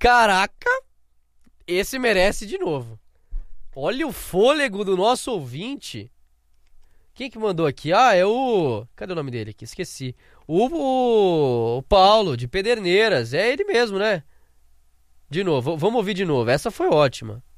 Caraca, esse merece de novo. Olha o fôlego do nosso ouvinte. Quem que mandou aqui? Ah, é o... Cadê o nome dele aqui? Esqueci. O Paulo, de Pederneiras. É ele mesmo, né? De novo, vamos ouvir de novo. Essa foi ótima.